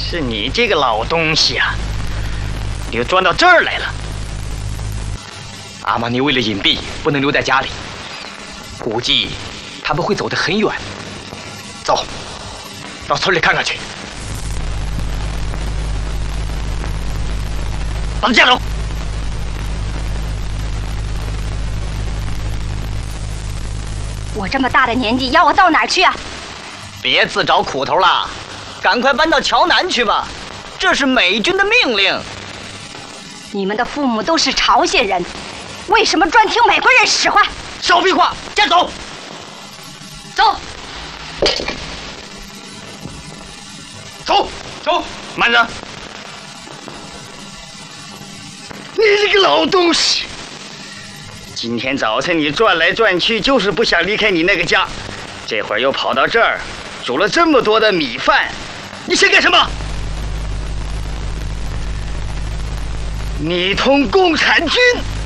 是你这个老东西啊，你又钻到这儿来了。 阿玛尼为了隐蔽，不能留在家里，估计他们会走得很远。走，到村里看看去。把他架住！ 我这么大的年纪，要我到哪儿去啊？ 别自找苦头了，赶快搬到桥南去吧，这是美军的命令。 你们的父母都是朝鲜人，为什么专听美国人使唤？ 少废话，先走。走，走，慢着！你这个老东西！今天早晨你转来转去，就是不想离开你那个家，这会儿又跑到这儿，煮了这么多的米饭，你想干什么？你同共产军！